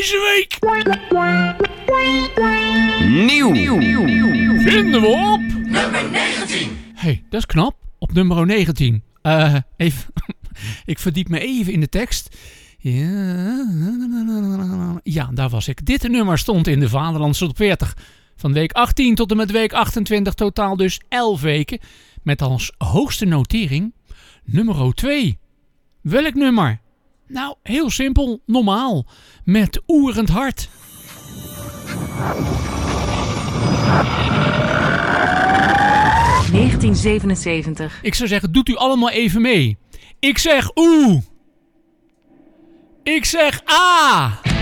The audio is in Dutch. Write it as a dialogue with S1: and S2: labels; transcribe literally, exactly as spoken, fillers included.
S1: deze week?
S2: Nieuw.
S1: Vinden we op...
S3: Nummer negentien.
S1: Hé, hey, dat is knap. Op nummer negentien. Uh, even... ik verdiep me even in de tekst. Ja... ja, daar was ik. Dit nummer stond in de Vaderlandse Top veertig. Van week achttien tot en met week achtentwintig. Totaal dus elf weken. Met als hoogste notering... nummer twee. Welk nummer? Nou, heel simpel. Normaal. Met Oerend Hart.
S4: negentien zevenenzeventig.
S1: Ik zou zeggen, doet u allemaal even mee. Ik zeg oeh. Ik zeg a.